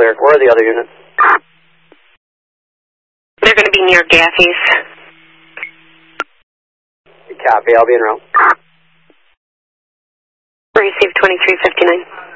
clear. Where are the other units? They're going to be near Gaffey's. Copy, I'll be en route. Received 2359.